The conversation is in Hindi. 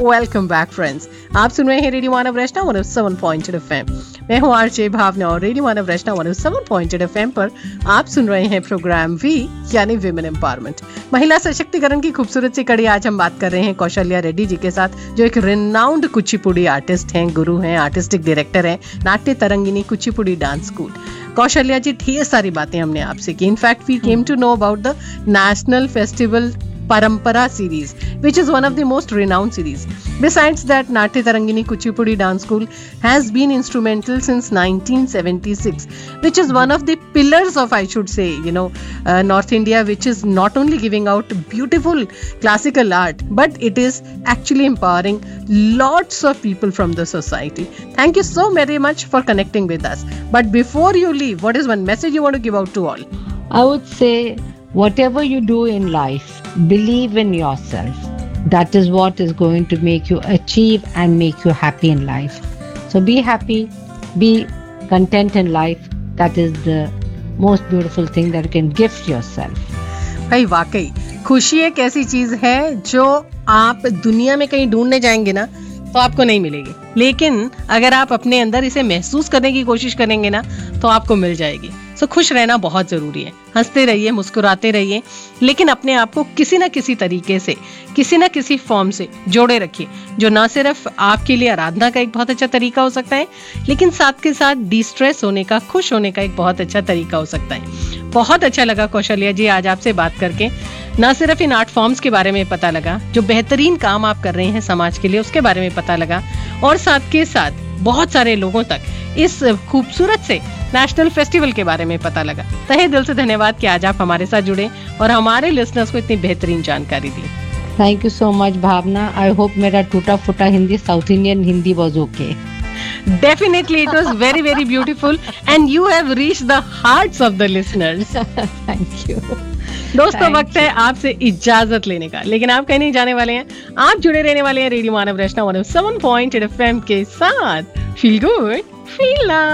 Welcome back friends. आप सुन रहे हैं रेडियो मानव रचना 107.8 FM। मैं हूं आरजे भावना और रेडियो मानव रचना 107.8 FM पर आप सुन रहे हैं प्रोग्राम वी यानी विमेन एम्पावरमेंट, महिला सशक्तिकरण की खूबसूरत सी कड़ी। आज हम बात कर रहे हैं कौशल्या रेड्डी जी के साथ, जो एक रिनाउंड कुचिपुड़ी आर्टिस्ट हैं, गुरु हैं, आर्टिस्टिक डायरेक्टर हैं, नाट्य तरंगिनी कुचिपुड़ी डांस स्कूल। कौशल्या जी, ढेर सारी बातें हमने आपसे की। In fact we came to know about the national festival Parampara series, which is one of the most renowned series. Besides that, Natya Tarangini Kuchipudi Dance School has been instrumental since 1976, which is one of the pillars of, I should say, North India, which is not only giving out beautiful classical art, but it is actually empowering lots of people from the society. Thank you so very much for connecting with us. But before you leave, what is one message you want to give out to all? I would say, whatever you do in life, believe in yourself. That is what is going to make you achieve and make you happy in life. So be happy, be content in life. That is the most beautiful thing that you can gift yourself. भाई वाकई खुशी एक ऐसी चीज है जो आप दुनिया में कहीं ढूंढने जाएंगे ना तो आपको नहीं मिलेगी, लेकिन अगर आप अपने अंदर इसे महसूस करने की कोशिश करेंगे ना तो आपको मिल जाएगी। सो खुश रहना बहुत जरूरी है। हंसते रहिए, मुस्कुराते रहिए, लेकिन अपने आप को किसी न किसी तरीके से, किसी न किसी फॉर्म से जोड़े रखिए, जो ना सिर्फ आपके लिए आराधना का एक बहुत अच्छा तरीका हो सकता है, लेकिन साथ के साथ डिस्ट्रेस होने का, खुश होने का एक बहुत अच्छा तरीका हो सकता है। बहुत अच्छा लगा कौशल्या जी आज आपसे बात करके। ना सिर्फ इन आर्ट फॉर्म्स के बारे में पता लगा, जो बेहतरीन काम आप कर रहे हैं समाज के लिए, उसके बारे में पता लगा, और साथ के साथ बहुत सारे लोगों तक इस खूबसूरत से नेशनल फेस्टिवल के बारे में पता लगा। तहे दिल से धन्यवाद कि आज आप हमारे साथ जुड़े और हमारे लिसनर्स को इतनी बेहतरीन जानकारी दी। Thank you so much, Bhavna. I hope मेरा टूटा फूटा Hindi, south Indian Hindi was okay. Definitely, it was very, very beautiful, and you have reached the hearts of the listeners. Thank you. दोस्तों, वक्त है आपसे इजाजत लेने का, लेकिन आप कहीं नहीं जाने वाले हैं। आप जुड़े रहने वाले हैं रेडियो मानव रचना 107.8 FM के साथ। Feel good, feel love.